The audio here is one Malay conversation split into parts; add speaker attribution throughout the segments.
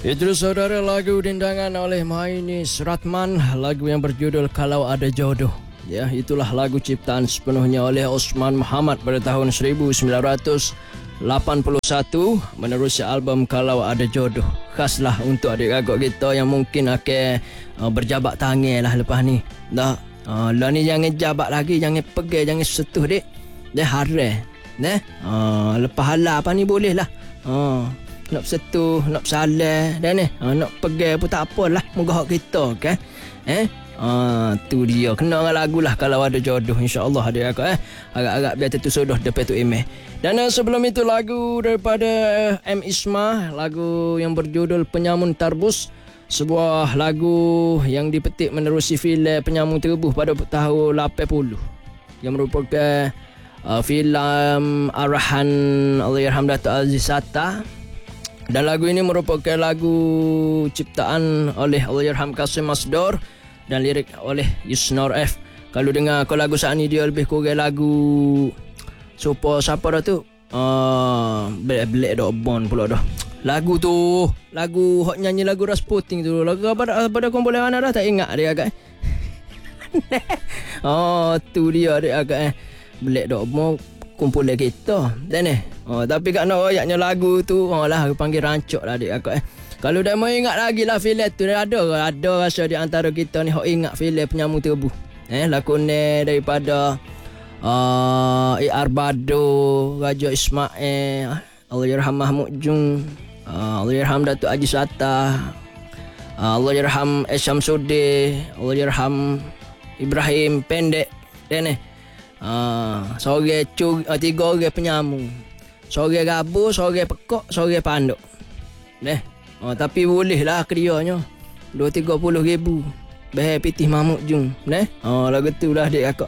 Speaker 1: Itu saudara lagu dindangan oleh Mainis Ratman, lagu yang berjudul Kalau Ada Jodoh. Ya, itulah lagu ciptaan sepenuhnya oleh Osman Muhammad pada tahun 1981 menerusi album Kalau Ada Jodoh. Khaslah untuk adik-adik kita yang mungkin akan berjabat tangan lah lepas ni. Dah, lah ni jangan jabat lagi, jangan pegang, jangan sentuh dek. Dia haram. Lepas halal apa ni boleh lah. Nak sentuh, nak salah dan nak pegang pun tak apalah, moga hak kita kan. Tu dia kena dengan lagu lah Kalau Ada Jodoh, insya-Allah ada agak agak biar tertusudoh depan tu email. Dan sebelum itu lagu daripada M Isma, lagu yang berjudul Penyamun Tarbus, sebuah lagu yang dipetik menerusi filem Penyamun Terebuh pada tahun 80 yang merupakan filem arahan Allahyarham Datuk Aziz Sata. Dan lagu ini merupakan lagu ciptaan oleh Allahyarham Kasim Masdor dan lirik oleh Yusnor F. Kalau dengar lagu saat ni dia lebih kurang lagu siapa dah tu? Black Dog Bond pula dah. Lagu tu, lagu hok nyanyi lagu Rasputin tu. Lagu apa kumpulan mana dah tak ingat dia agak. Tu dia agak Black Dog Bond kumpulan kita. Dan tapi kat nak royaknya lagu tu lah panggil rancak lah adik akak. Kalau dah mau ingat lagi lah filem tu, ada rasa di antara kita ni hok ingat filem Penyamun Terebuh. Lakonan daripada A.R. Bado, Raja Ismail, Allahyarham Mahmud Jung, Allahyarham Datuk Haji Sata, Allahyarham Syamsuddin, Allahyarham Ibrahim Pendek dan seorang tiga orang penyamun. Seorang gabu, seorang pekok, seorang panduk. Tapi boleh lah krianya 2-30 ribu. Bahaya pitih Mahmud Jung. Lagu tu lah adik kakak.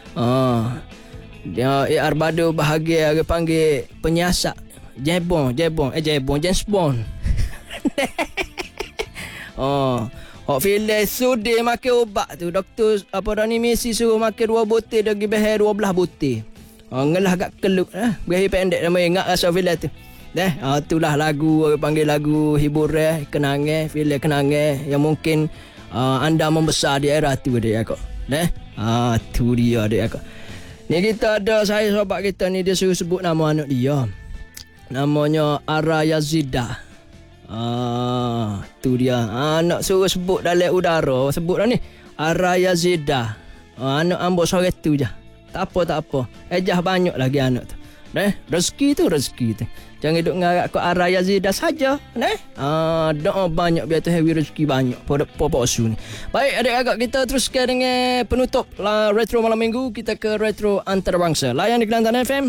Speaker 1: Dia A.R. Bado bahagia dia panggil penyiasat. James Bond. Hak filem sudi makan ubat tu. Doktor Messi suruh makan 2 butir dari bahaya 12 butir. Ngelah agak keluk berakhir pendek nama ingat rasa filem tu. Itulah lagu orang panggil lagu hiburan, kenangan, filem kenangan yang mungkin anda membesar di era tu adik akak. Tu dia adik akak. Ni kita ada saya sahabat kita ni, dia suruh sebut nama anak dia. Namanya Ara Yazida. Tu dia. Anak suruh sebut dalam udara, sebut dah ni. Ara Yazida. Anak ambo sore tu je. Tak apa. Ejah banyak lagi anak tu. Rezeki tu. Jangan duk ngarap ke Ara Yazida saja. Doa banyak biar Tuhan beri rezeki banyak pada posu ni. Baik adik-adik, kita teruskan dengan penutup retro malam minggu. Kita ke retro antarabangsa. Layan di Kelantan FM.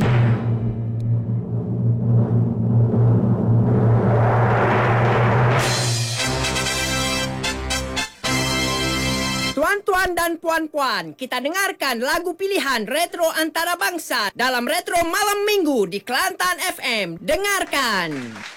Speaker 2: Tuan-tuan dan puan-puan, kita dengarkan lagu pilihan retro antarabangsa dalam retro malam minggu di Kelantan FM. Dengarkan.